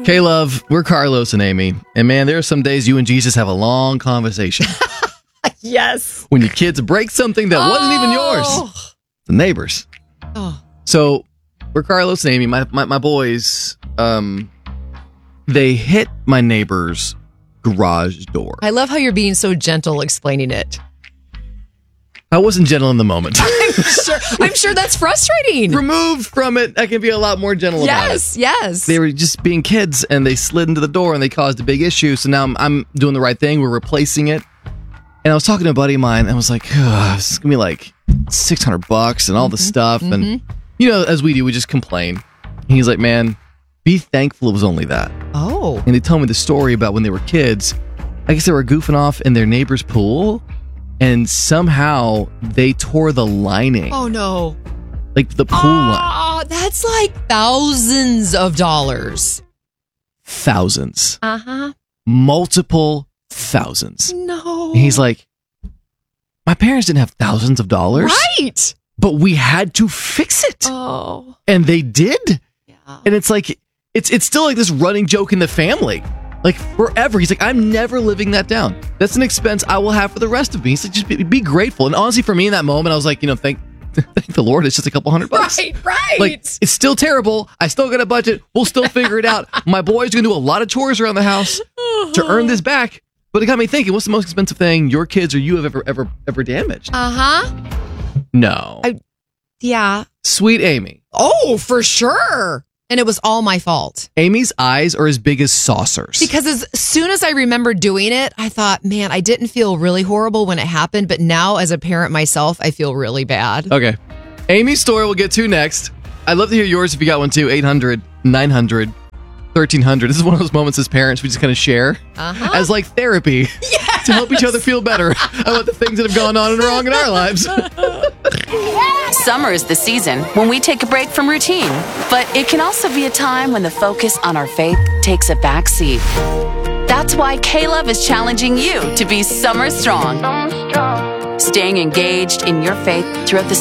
K-Love, we're Carlos and Amy. And man, there are some days you and Jesus have a long conversation. Yes. When your kids break something that wasn't even yours. The neighbors. Oh. So, we're Carlos and Amy. My boys, they hit my neighbor's garage door. I love how you're being so gentle explaining it. I wasn't gentle in the moment. I'm sure that's frustrating. Removed from it, I can be a lot more gentle about it. Yes. They were just being kids, and they slid into the door, and they caused a big issue. So now I'm doing the right thing. We're replacing it. And I was talking to a buddy of mine, and I was like, it's going to be like $600 and all this stuff. And, you know, as we do, we just complain. And he's like, man, be thankful it was only that. Oh. And they told me the story about when they were kids. I guess they were goofing off in their neighbor's pool, and somehow they tore the lining. Oh, no. Like the pool line. That's like thousands of dollars. Thousands. Uh-huh. Multiple thousands. No. And he's like, my parents didn't have thousands of dollars. Right. But we had to fix it. Oh. And they did. Yeah. And it's like, it's still like this running joke in the family. Like forever. He's like, I'm never living that down. That's an expense I will have for the rest of me. He's like, just be grateful. And honestly, for me in that moment, I was like, you know, thank the Lord. It's just a couple $100. Right. Like, it's still terrible. I still got a budget. We'll still figure it out. My boy's going to do a lot of chores around the house to earn this back. But it got me thinking, what's the most expensive thing your kids or you have ever damaged? Uh-huh. No. Yeah. Sweet Amy. Oh, for sure. And it was all my fault. Amy's eyes are as big as saucers. Because as soon as I remember doing it, I thought, man, I didn't feel really horrible when it happened. But now as a parent myself, I feel really bad. Okay. Amy's story we'll get to next. I'd love to hear yours if you got one too. 800-900-1300. This is one of those moments as parents we just kind of share as like therapy to help each other feel better about the things that have gone on and wrong in our lives. Summer is the season when we take a break from routine, but it can also be a time when the focus on our faith takes a back seat. That's why K-Love is challenging you to be summer strong. Staying engaged in your faith throughout the